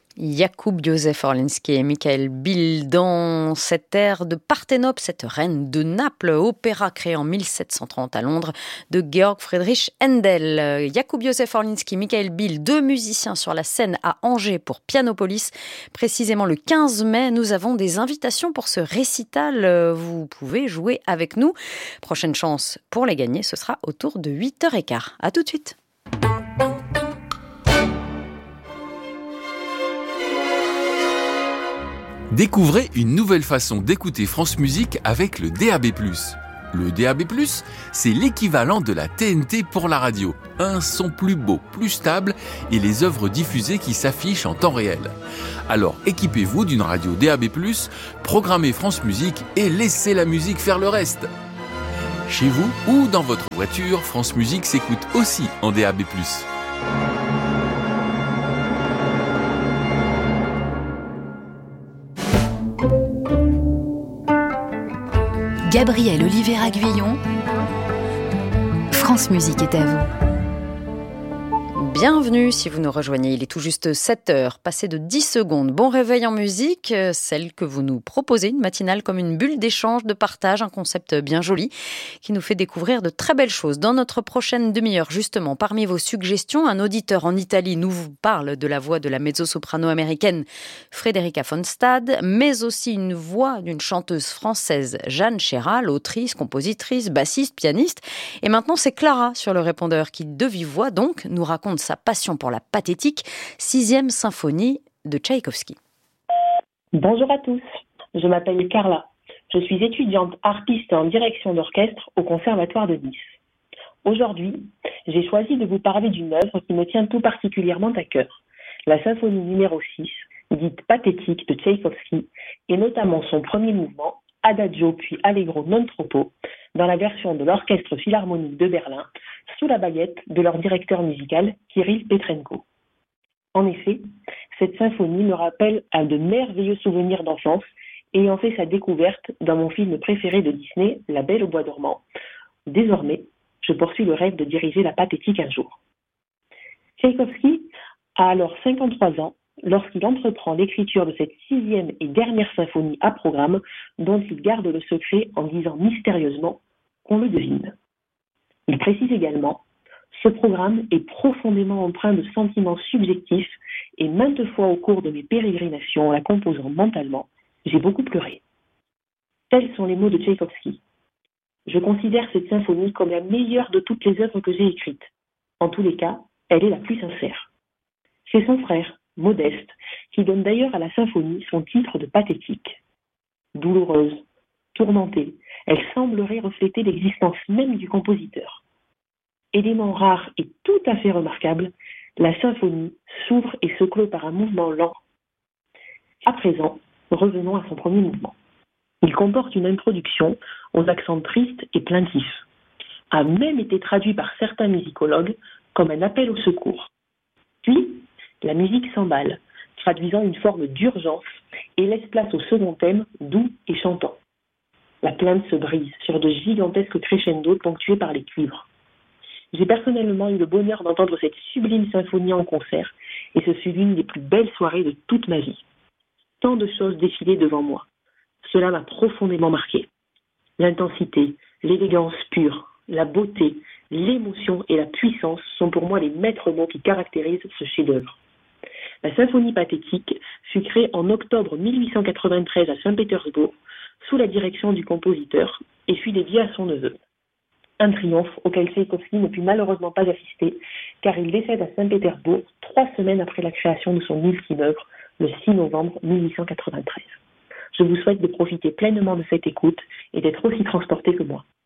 Jakub Józef Orliński et Michael Bill dans cette ère de Parthénope, cette reine de Naples, opéra créé en 1730 à Londres de Georg Friedrich Händel. Jakub Józef Orliński, Michael Bill, deux musiciens sur la scène à Angers pour Pianopolis. Précisément le 15 mai, nous avons des invitations pour ce récital. Vous pouvez jouer avec nous. Prochaine chance pour les gagner, ce sera autour de 8h15. À tout de suite. Découvrez une nouvelle façon d'écouter France Musique avec le DAB+. Le DAB+, c'est l'équivalent de la TNT pour la radio. Un son plus beau, plus stable et les œuvres diffusées qui s'affichent en temps réel. Alors équipez-vous d'une radio DAB+, programmez France Musique et laissez la musique faire le reste. Chez vous ou dans votre voiture, France Musique s'écoute aussi en DAB+. Gabriel Oliveira-Guillon, France Musique est à vous. Bienvenue si vous nous rejoignez, il est tout juste 7h, passé de 10 secondes. Bon réveil en musique, celle que vous nous proposez, une matinale comme une bulle d'échange, de partage, un concept bien joli qui nous fait découvrir de très belles choses. Dans notre prochaine demi-heure, justement, parmi vos suggestions, un auditeur en Italie nous parle de la voix de la mezzo-soprano américaine Frederica von Stade, mais aussi une voix d'une chanteuse française, Jeanne Chéral, autrice, compositrice, bassiste, pianiste. Et maintenant, c'est Clara sur le répondeur qui, de vive voix, donc, nous raconte sa passion pour la pathétique, 6e symphonie de Tchaïkovski. Bonjour à tous, je m'appelle Carla. Je suis étudiante harpiste en direction d'orchestre au Conservatoire de Nice. Aujourd'hui, j'ai choisi de vous parler d'une œuvre qui me tient tout particulièrement à cœur, la symphonie numéro 6, dite pathétique de Tchaïkovski, et notamment son premier mouvement, Adagio puis Allegro non troppo, dans la version de l'Orchestre Philharmonique de Berlin, sous la baguette de leur directeur musical, Kirill Petrenko. En effet, cette symphonie me rappelle à de merveilleux souvenirs d'enfance, ayant fait sa découverte dans mon film préféré de Disney, La Belle au bois dormant. Désormais, je poursuis le rêve de diriger la pathétique un jour. Tchaïkovski a alors 53 ans lorsqu'il entreprend l'écriture de cette 6e et dernière symphonie à programme dont il garde le secret en disant mystérieusement qu'on le devine. Il précise également « Ce programme est profondément empreint de sentiments subjectifs et maintes fois au cours de mes pérégrinations en la composant mentalement, j'ai beaucoup pleuré. » Tels sont les mots de Tchaïkovski. Je considère cette symphonie comme la meilleure de toutes les œuvres que j'ai écrites. En tous les cas, elle est la plus sincère. C'est son frère, Modeste, qui donne d'ailleurs à la symphonie son titre de pathétique. Douloureuse, tourmentée, elle semblerait refléter l'existence même du compositeur. Élément rare et tout à fait remarquable, la symphonie s'ouvre et se clôt par un mouvement lent. À présent, revenons à son premier mouvement. Il comporte une introduction aux accents tristes et plaintifs, a même été traduit par certains musicologues comme un appel au secours. Puis, la musique s'emballe, traduisant une forme d'urgence et laisse place au second thème, doux et chantant. La plainte se brise sur de gigantesques crescendos ponctués par les cuivres. J'ai personnellement eu le bonheur d'entendre cette sublime symphonie en concert et ce fut l'une des plus belles soirées de toute ma vie. Tant de choses défilaient devant moi. Cela m'a profondément marqué. L'intensité, l'élégance pure, la beauté, l'émotion et la puissance sont pour moi les maîtres mots qui caractérisent ce chef-d'œuvre. La symphonie pathétique fut créée en octobre 1893 à Saint-Pétersbourg sous la direction du compositeur et fut dédiée à son neveu. Un triomphe auquel Tchaïkovski ne put malheureusement pas assister car il décède à Saint-Pétersbourg 3 semaines après la création de son ultime œuvre, le 6 novembre 1893. Je vous souhaite de profiter pleinement de cette écoute et d'être aussi transporté que moi.